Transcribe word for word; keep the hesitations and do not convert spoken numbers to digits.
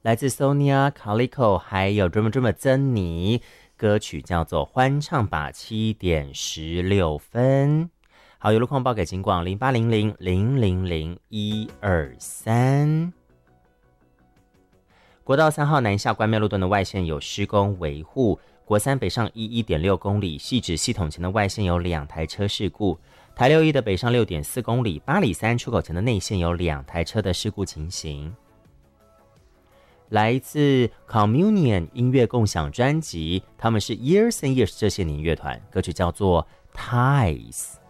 来自 Sonia Calico 还有 Drummer Drummer 珍妮，歌曲叫做欢唱吧，七点十六分。好，有路况报给警广零八零零零零零一二三。国道三号南下关庙路段的外线有施工维护，国三北上一 一点六公里，汐止系统前的外线有两台车事故，台六一的北上 六点四公里，八里三出口前的内线有两台车的事故情形。来自 Communion 音乐共享专辑，他们是 Years and Years 这些年乐团，歌曲叫做 Ties。